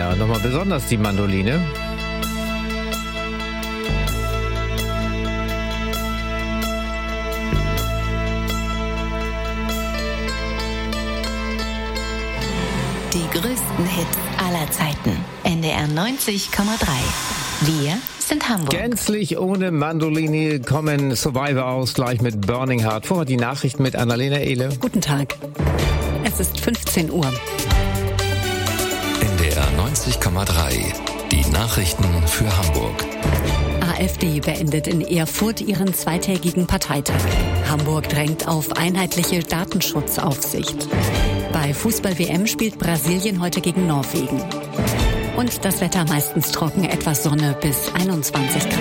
ja nochmal besonders die Mandoline. Die größten Hits aller Zeiten. NDR 90,3. Wir sind Hamburg. Gänzlich ohne Mandoline kommen Survivor aus, gleich mit Burning Heart. Vorher die Nachrichten mit Annalena Ehle. Guten Tag. Es ist 15 Uhr. NDR 90,3. Die Nachrichten für Hamburg. AfD beendet in Erfurt ihren zweitägigen Parteitag. Hamburg drängt auf einheitliche Datenschutzaufsicht. Bei Fußball-WM spielt Brasilien heute gegen Norwegen. Und das Wetter meistens trocken, etwas Sonne bis 21 Grad.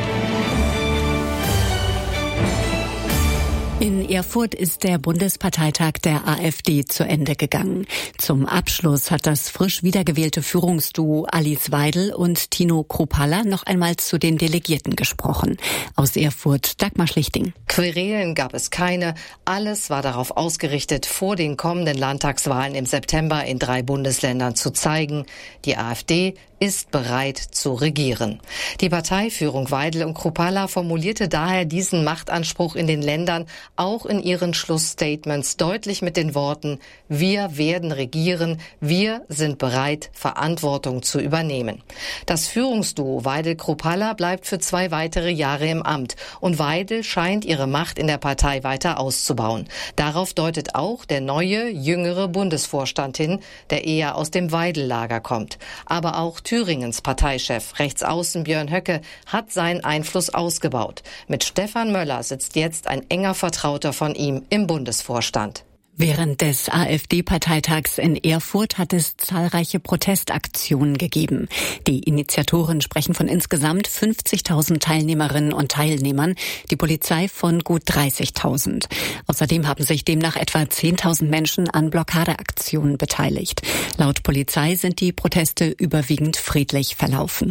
In Erfurt ist der Bundesparteitag der AfD zu Ende gegangen. Zum Abschluss hat das frisch wiedergewählte Führungsduo Alice Weidel und Tino Kruppalla noch einmal zu den Delegierten gesprochen. Aus Erfurt Dagmar Schlichting. Querelen gab es keine. Alles war darauf ausgerichtet, vor den kommenden Landtagswahlen im September in 3 Bundesländern zu zeigen, die AfD ist bereit zu regieren. Die Parteiführung Weidel und Kruppalla formulierte daher diesen Machtanspruch in den Ländern auch in ihren Schlussstatements deutlich mit den Worten: Wir werden regieren, wir sind bereit, Verantwortung zu übernehmen. Das Führungsduo Weidel-Kruppalla bleibt für 2 weitere Jahre im Amt und Weidel scheint ihre Macht in der Partei weiter auszubauen. Darauf deutet auch der neue, jüngere Bundesvorstand hin, der eher aus dem Weidel-Lager kommt. Aber auch Thüringens Parteichef, Rechtsaußen Björn Höcke, hat seinen Einfluss ausgebaut. Mit Stefan Möller sitzt jetzt ein enger Vertrauter von ihm im Bundesvorstand. Während des AfD-Parteitags in Erfurt hat es zahlreiche Protestaktionen gegeben. Die Initiatoren sprechen von insgesamt 50.000 Teilnehmerinnen und Teilnehmern, die Polizei von gut 30.000. Außerdem haben sich demnach etwa 10.000 Menschen an Blockadeaktionen beteiligt. Laut Polizei sind die Proteste überwiegend friedlich verlaufen.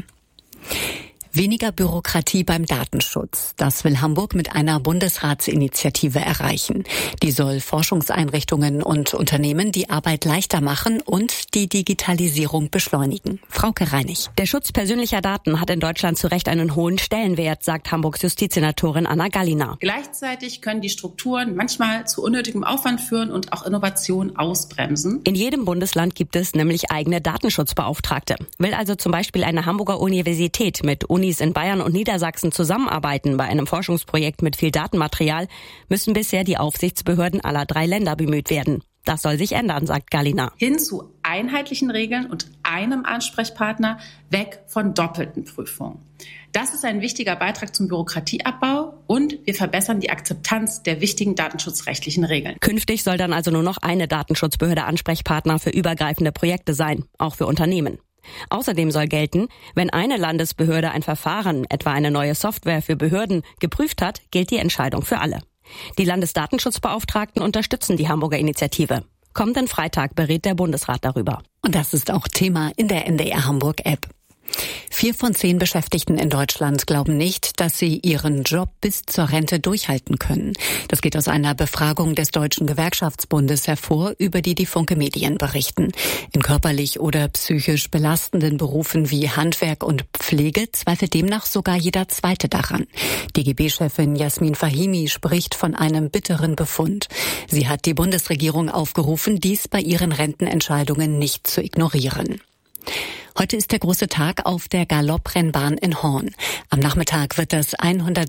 Weniger Bürokratie beim Datenschutz. Das will Hamburg mit einer Bundesratsinitiative erreichen. Die soll Forschungseinrichtungen und Unternehmen die Arbeit leichter machen und die Digitalisierung beschleunigen. Frauke Reinig. Der Schutz persönlicher Daten hat in Deutschland zu Recht einen hohen Stellenwert, sagt Hamburgs Justizsenatorin Anna Gallina. Gleichzeitig können die Strukturen manchmal zu unnötigem Aufwand führen und auch Innovation ausbremsen. In jedem Bundesland gibt es nämlich eigene Datenschutzbeauftragte. Will also zum Beispiel eine Hamburger Universität mit Unis in Bayern und Niedersachsen zusammenarbeiten bei einem Forschungsprojekt mit viel Datenmaterial, müssen bisher die Aufsichtsbehörden aller 3 Länder bemüht werden. Das soll sich ändern, sagt Gallina. Hin zu einheitlichen Regeln und einem Ansprechpartner, weg von doppelten Prüfungen. Das ist ein wichtiger Beitrag zum Bürokratieabbau und wir verbessern die Akzeptanz der wichtigen datenschutzrechtlichen Regeln. Künftig soll dann also nur noch eine Datenschutzbehörde Ansprechpartner für übergreifende Projekte sein, auch für Unternehmen. Außerdem soll gelten, wenn eine Landesbehörde ein Verfahren, etwa eine neue Software für Behörden, geprüft hat, gilt die Entscheidung für alle. Die Landesdatenschutzbeauftragten unterstützen die Hamburger Initiative. Kommenden Freitag berät der Bundesrat darüber. Und das ist auch Thema in der NDR Hamburg App. 4 von 10 Beschäftigten in Deutschland glauben nicht, dass sie ihren Job bis zur Rente durchhalten können. Das geht aus einer Befragung des Deutschen Gewerkschaftsbundes hervor, über die Funke Medien berichten. In körperlich oder psychisch belastenden Berufen wie Handwerk und Pflege zweifelt demnach sogar jeder Zweite daran. DGB-Chefin Jasmin Fahimi spricht von einem bitteren Befund. Sie hat die Bundesregierung aufgerufen, dies bei ihren Rentenentscheidungen nicht zu ignorieren. Heute ist der große Tag auf der Galopprennbahn in Horn. Am Nachmittag wird das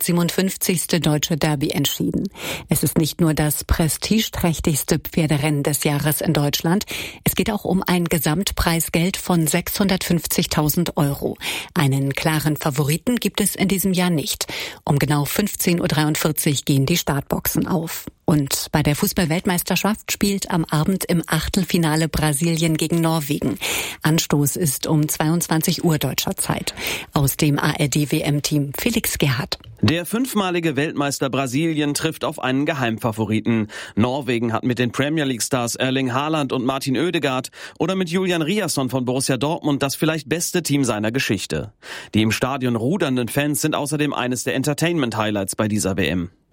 157. Deutsche Derby entschieden. Es ist nicht nur das prestigeträchtigste Pferderennen des Jahres in Deutschland. Es geht auch um ein Gesamtpreisgeld von 650.000 €. Einen klaren Favoriten gibt es in diesem Jahr nicht. Um genau 15.43 Uhr gehen die Startboxen auf. Und bei der Fußball-Weltmeisterschaft spielt am Abend im Achtelfinale Brasilien gegen Norwegen. Anstoß ist um 22 Uhr deutscher Zeit. Aus dem ARD-WM-Team Felix Gerhardt. Der 5-malige Weltmeister Brasilien trifft auf einen Geheimfavoriten. Norwegen hat mit den Premier League-Stars Erling Haaland und Martin Oedegaard oder mit Julian Riasson von Borussia Dortmund das vielleicht beste Team seiner Geschichte. Die im Stadion rudernden Fans sind außerdem eines der Entertainment-Highlights bei dieser WM.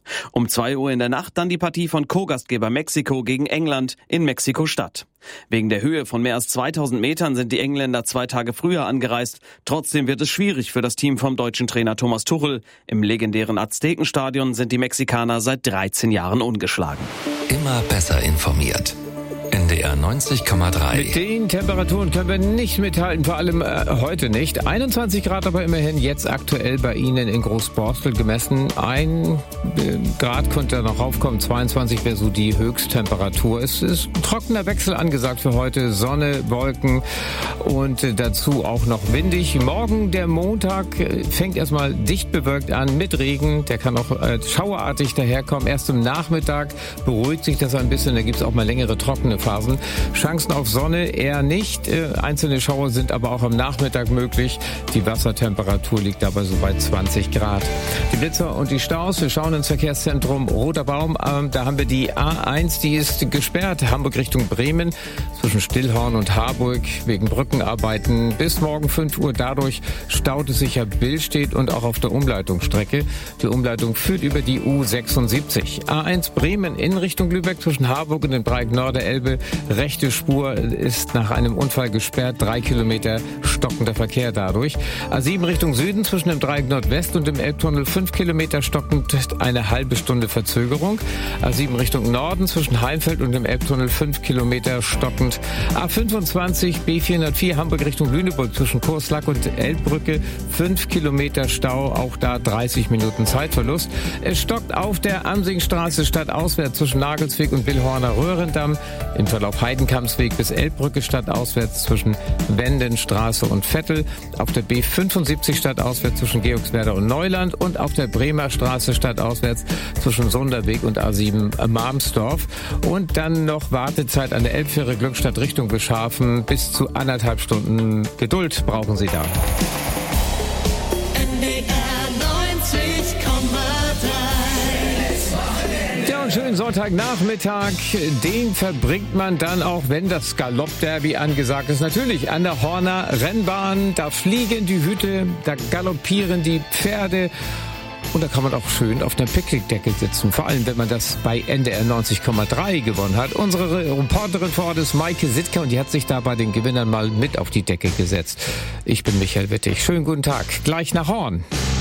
Um 2 Uhr in der Nacht dann die Partie von Co-Gastgeber Mexiko gegen England in Mexiko-Stadt. Wegen der Höhe von mehr als 2000 Metern sind die Engländer 2 Tage früher angereist. Trotzdem wird es schwierig für das Team vom deutschen Trainer Thomas Tuchel. Im legendären Aztekenstadion sind die Mexikaner seit 13 Jahren ungeschlagen. Immer besser informiert. NDR 90,3. Mit den Temperaturen können wir nicht mithalten, vor allem heute nicht. 21 Grad aber immerhin jetzt aktuell bei Ihnen in Großborstel gemessen. 1 Grad könnte noch raufkommen, 22 wäre so die Höchsttemperatur. Es ist ein trockener Wechsel angesagt für heute, Sonne, Wolken und dazu auch noch windig. Morgen, der Montag, fängt erstmal dicht bewölkt an mit Regen. Der kann auch schauerartig daherkommen. Erst im Nachmittag beruhigt sich das ein bisschen, da gibt es auch mal längere trockene Phasen. Chancen auf Sonne eher nicht. Einzelne Schauer sind aber auch am Nachmittag möglich. Die Wassertemperatur liegt dabei so bei 20 Grad. Die Blitzer und die Staus. Wir schauen ins Verkehrszentrum Roter Baum. Da haben wir die A1, die ist gesperrt. Hamburg Richtung Bremen zwischen Stillhorn und Harburg wegen Brückenarbeiten. Bis morgen 5 Uhr. Dadurch staut es sich ja Billstedt und auch auf der Umleitungsstrecke. Die Umleitung führt über die U76. A1 Bremen in Richtung Lübeck zwischen Harburg und dem Dreieck Nord-Elbe. Rechte Spur ist nach einem Unfall gesperrt. 3 Kilometer stockender Verkehr dadurch. A7 Richtung Süden zwischen dem Dreieck Nordwest und dem Elbtunnel 5 Kilometer stockend, eine halbe Stunde Verzögerung. A7 Richtung Norden zwischen Heimfeld und dem Elbtunnel 5 Kilometer stockend. A25 B404 Hamburg Richtung Lüneburg zwischen Kurslack und Elbbrücke 5 Kilometer Stau. Auch da 30 Minuten Zeitverlust. Es stockt auf der Amsingstraße stadtauswärts zwischen Nagelsweg und Willhorner Röhrendamm. Im Verlauf Heidenkampsweg bis Elbbrücke stadtauswärts zwischen Wendenstraße und Vettel. Auf der B75 stadtauswärts zwischen Georgswerder und Neuland. Und auf der Bremer Straße stadtauswärts zwischen Sonderweg und A7 Marmsdorf. Und dann noch Wartezeit an der Elbfähre Glückstadt Richtung Bescharfen. Bis zu 1,5 Stunden Geduld brauchen Sie da. Schönen Sonntagnachmittag, den verbringt man dann auch, wenn das Galoppderby angesagt ist. Natürlich an der Horner Rennbahn, da fliegen die Hüte, da galoppieren die Pferde und da kann man auch schön auf der Picknickdecke sitzen. Vor allem, wenn man das bei NDR 90,3 gewonnen hat. Unsere Reporterin vor Ort ist Maike Sittker und die hat sich da bei den Gewinnern mal mit auf die Decke gesetzt. Ich bin Michael Wittig. Schönen guten Tag. Gleich nach Horn.